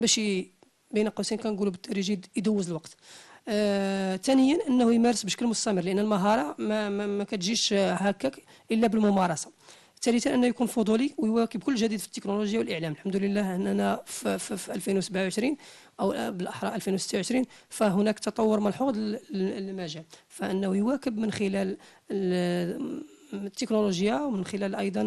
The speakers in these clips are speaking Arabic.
باش بين قوسين كنقولوا بالتدريج يدوز الوقت. ثانيا انه يمارس بشكل مستمر، لان المهاره ما كتجيش هكاك الا بالممارسه. ثالثا انه يكون فضولي ويواكب كل جديد في التكنولوجيا والاعلام. الحمد لله اننا في 2027 او بالاحرى 2026 فهناك تطور ملحوظ للمجال، فانه يواكب من خلال التكنولوجيا ومن خلال ايضا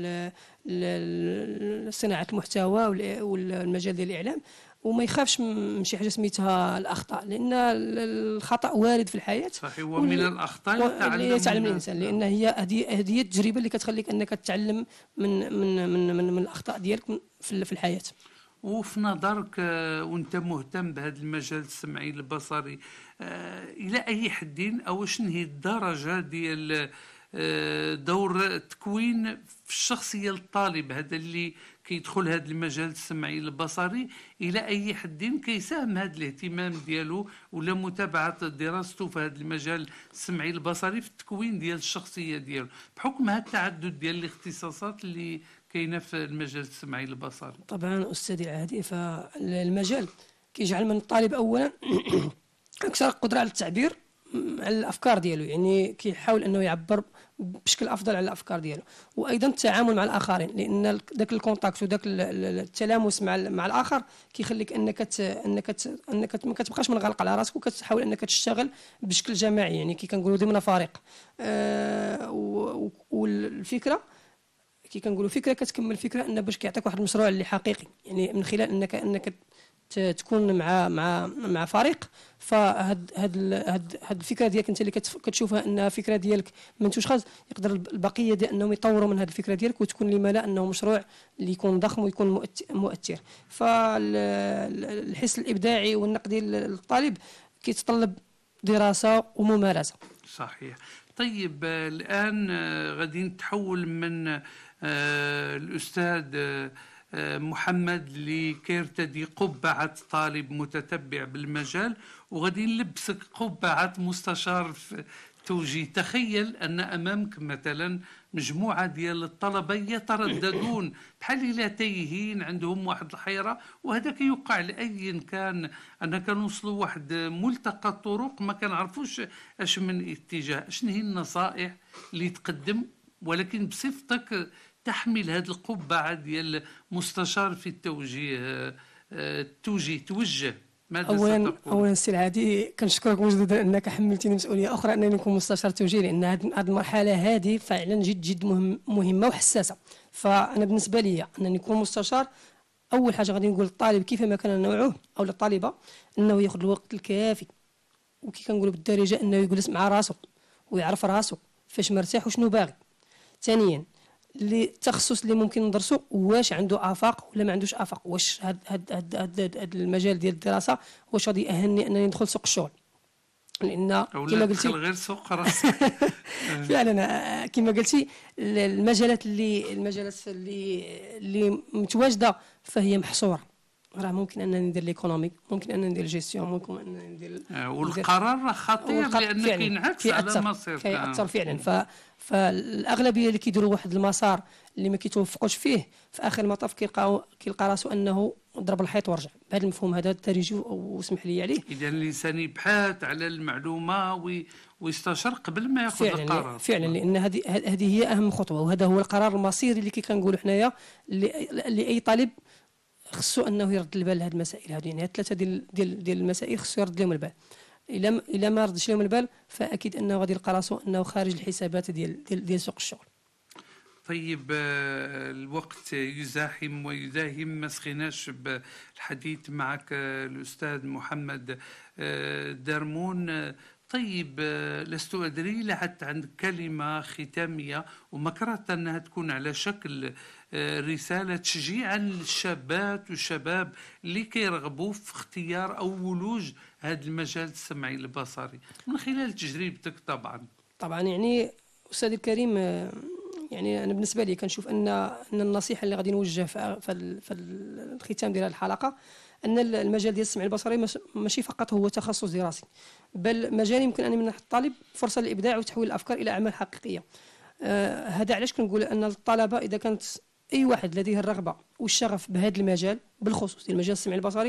صناعه المحتوى والمجال ديال الاعلام، وما يخافش من شي حاجه سميتها الاخطاء، لان الخطا وارد في الحياه. صحيح، ومن الاخطاء يتعلم الانسان، لان هذه التجربه اللي كتخليك انك تتعلم من الاخطاء ديالك في الحياه. وفي نظرك وانت مهتم بهذا المجال السمعي البصري، الى اي حد او شنو هي الدرجه ديال دور تكوين في الشخصيه الطالب هذا اللي كيدخل هذا المجال السمعي البصري، الى اي حد كيساهم هذا الاهتمام ديالو ولا متابعه دراسته في هذا المجال السمعي البصري في التكوين ديال الشخصيه ديالو، بحكم هذا التعدد ديال الاختصاصات اللي كاينه في المجال السمعي البصري؟ طبعا استاذي العهدي، فالمجال كيجعل من الطالب اولا اكثر قدره على التعبير على الافكار ديالو، يعني كيحاول انه يعبر بشكل افضل على الافكار ديالو، وايضا التعامل مع الاخرين، لان ذاك الكونتاكت وذاك التلامس مع الاخر كيخليك انك ما كتبقاش منغلق على راسك، وكتحاول انك تشتغل بشكل جماعي، يعني كي كنقولوا ضمن فريق. والفكره كي كنقولوا فكره كتكمل فكره، ان باش كيعطيك واحد المشروع اللي حقيقي، يعني من خلال انك تكون مع فريق، فهاد الفكره ديالك انت اللي كتشوفها انها فكره ديالك منتوج، يقدر البقيه ديال انهم يطوروا من هذه الفكره ديالك، وتكون لما لا انه مشروع اللي يكون ضخم ويكون مؤثر. فالحس الابداعي والنقدي للطالب كيتطلب دراسه وممارسه. صحيح. طيب الان غادي نتحول من الأستاذ محمد اللي كيرتدي قبعة طالب متتبع بالمجال، وغادي نلبسك قبعة مستشار في التوجيه. تخيل أن أمامك مثلا مجموعة ديال الطلبة يترددون بحال إلا تايهين، عندهم واحد الحيرة، وهذا كيوقع لأي كان، أن كنوصلوا واحد ملتقى الطرق ما كنعرفوش اش من اتجاه. شنو هي النصائح اللي تقدم ولكن بصفتك تحمل هذه القبعة ديال مستشار في التوجيه توجه؟ ماذا ستقول؟ اولا السي العادي كنشكرك مجددا انك حملتني مسؤوليه اخرى انني نكون مستشار توجيه، لان هذه المرحله هذه فعلا جد مهمه وحساسه. فانا بالنسبه لي انني نكون مستشار، اول حاجه غادي نقول للطالب كيفما كان نوعه او للطالبه انه ياخذ الوقت الكافي، وكي كنقولوا بالدارجه انه يجلس مع راسه ويعرف راسه فاش مرتاح وشنو باغي. ثانيا التخصص اللي ممكن ندرسه، واش عنده افاق ولا ما عندوش افاق، واش هاد المجال ديال الدراسه واش غادي يأهلني انني ندخل سوق الشغل، لان كما قلتي غير سوق راسك. فعلا كما قلتي المجالات اللي متواجده فهي محصوره. راه ممكن انني ندير ليكونومي، ممكن انني ندير جيستيون، ممكن انني ندير والقرار راه خطير لانه كينعكس على المصير، كيأثر فعلا. فالاغلبيه اللي كيديروا واحد المسار اللي ما كيتوفقوش فيه، في اخر المطاف كيلقى راسو انه ضرب الحيط ورجع، بهذا المفهوم هذا الدارجي واسمح لي عليه. اذا الانسان يبحث على المعلومه ويستشر قبل ما ياخذ القرار. فعلا لان هذه هي اهم خطوه، وهذا هو القرار المصيري اللي كنقولوا حنايا لاي طالب خصو انه يرد البال لهذه المسائل هذه. يعني ثلاثه ديال المسائل خصو يرد لهم البال. الا ما ردش لهم البال فاكيد انه غادي يلقى راسو انه خارج الحسابات ديال سوق الشغل. طيب الوقت يزاحم ويداهم، ما سخيناش بالحديث معك الأستاذ محمد درمون. طيب لست أدري لحتى عندك كلمة ختامية، وما كرهت أنها تكون على شكل رسالة تشجيعا للشابات والشباب اللي كيرغبوا في اختيار أو ولوج هذا المجال السمعي البصري من خلال تجربتك. طبعا يعني أستاذ الكريم، يعني أنا بالنسبة لي كنشوف أن النصيحة اللي غادي نوجه في الختام ديال الحلقة أن المجال ديال السمع البصري ماشي فقط هو تخصص دراسي، بل مجال يمكن أن يمنح الطالب فرصة للإبداع وتحويل الأفكار إلى أعمال حقيقية. هذا علاش كنقول أن الطلبة إذا كانت اي واحد لديه الرغبه والشغف بهذا المجال بالخصوص المجال السمعي البصري